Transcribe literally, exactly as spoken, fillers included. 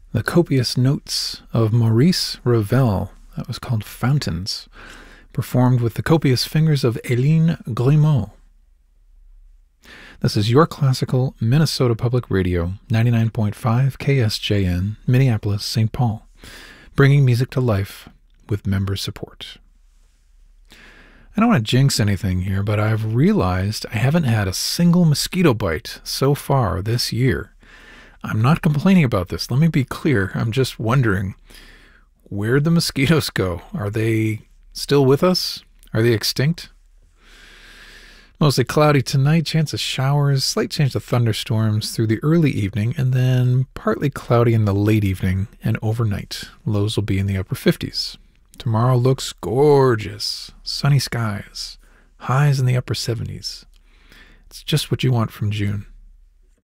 the copious notes of Maurice Ravel, that was called Fountains, performed with the copious fingers of Hélène Grimaud. This is Your Classical Minnesota Public Radio, ninety-nine point five K S J N, Minneapolis, Saint Paul, bringing music to life with member support. I don't want to jinx anything here, but I've realized I haven't had a single mosquito bite so far this year. I'm not complaining about this. Let me be clear. I'm just wondering, where'd the mosquitoes go? Are they still with us? Are they extinct? Mostly cloudy tonight, chance of showers, slight chance of thunderstorms through the early evening, and then partly cloudy in the late evening and overnight. Lows will be in the upper fifties. Tomorrow looks gorgeous. Sunny skies. Highs in the upper seventies. It's just what you want from June.